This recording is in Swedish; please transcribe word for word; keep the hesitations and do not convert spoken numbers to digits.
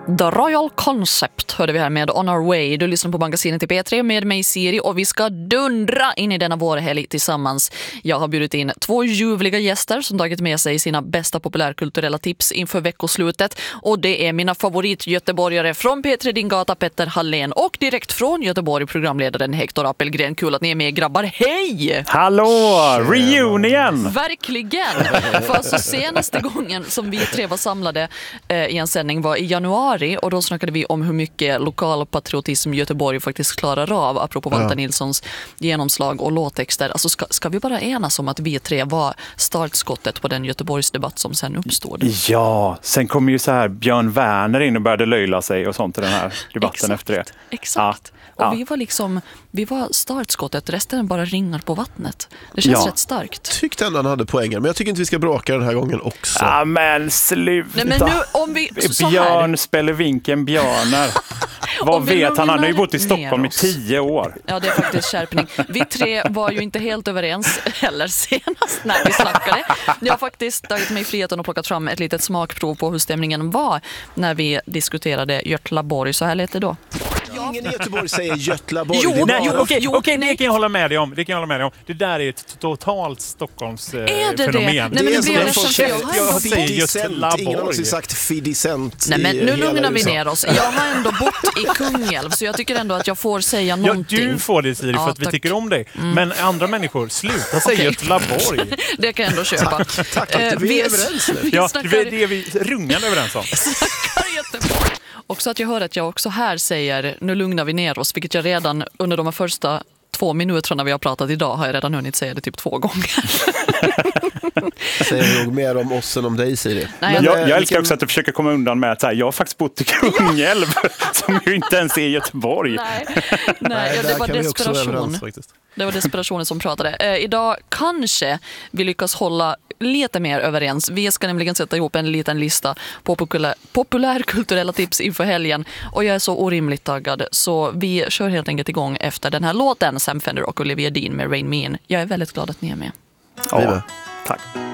The Royal Concept hörde vi här med On Our Way. Du lyssnar på magasinet i P tre med mig Siri och vi ska dundra in i denna vårhelg tillsammans. Jag har bjudit in två ljuvliga gäster som tagit med sig sina bästa populärkulturella tips inför veckoslutet. Och det är mina favoritgöteborgare från P tre Din Gata, Petter Hallén, och direkt från Göteborg programledaren Hector Appelgren. Kul att ni är med, grabbar. Hej! Hallå! Reunion! Verkligen! För alltså senaste gången som vi tre var samlade eh, i en sändning var i januari. Och då snackade vi om hur mycket lokal patriotism Göteborg faktiskt klarar av, apropå Walter ja. Nilssons genomslag och låttexter. Alltså ska, ska vi bara enas om att vi tre var startskottet på den Göteborgsdebatt som sen uppstod? Ja, sen kom ju så här Björn Werner in och började löjla sig och sånt i den här debatten exakt, efter det. Exakt. Ja. Och ja. vi var liksom, vi var startskottet, resten bara ringar på vattnet. Det känns ja. rätt starkt. Tyckte ändå han hade poängen, men jag tycker inte vi ska bråka den här gången också. Ja, men sluta. Nej, men nu, om vi, så Björn här. spelar vinkeln Björnar. Vad vet han? Han har ju bott i Stockholm i tio år. Ja, det är faktiskt skärpning. Vi tre var ju inte helt överens heller senast när vi snackade. Jag har faktiskt tagit mig friheten och plockat fram ett litet smakprov på hur stämningen var när vi diskuterade Götlaborg. Så här lät det då. Ingen i Göteborg säger Götlaborg. Jo, det nej, jo, okej, jo, okej, nej. det kan jag hålla med dig om. Det kan jag hålla med dig om. Det där är ett totalt Stockholms eh, är det fenomen. Det? Nej, men det, det blir jag ledsen för. Jag har jag säger Götlaborg. Ingen har också sagt fidicent. Nej, men nu lugnar vi U S A. ner oss. Jag har ändå bott i Kungälv, så jag tycker ändå att jag får säga någonting. Ja, du får det, Siri, för ja, att vi tack. tycker om dig. Mm. Men andra människor, sluta säga okay. Götlaborg. Det kan jag ändå köpa. Tack, tack att vi är överens nu. Ja, det är det vi rungande överens om. Snackar Göteborg. Också att jag hör att jag också här säger nu lugnar vi ner oss, vilket jag redan under de första två minuterna vi har pratat idag har jag redan hunnit säga det typ två gånger. Säger nog mer om oss än om dig, Siri. Nej, jag, jag, jag älskar vilken... också att du försöker komma undan med att här, jag har faktiskt bott i Kungälv som ju inte ens är Göteborg. Nej, nej, Nej det var desperation. Överens, det var desperationen som pratade. Eh, idag kanske vi lyckas hålla lite mer överens. Vi ska nämligen sätta ihop en liten lista på populär, populärkulturella tips inför helgen. Och jag är så orimligt taggad. Så vi kör helt enkelt igång efter den här låten. Sam Fender och Olivia Dean med Rain Me In. Jag är väldigt glad att ni är med. Ja, tack.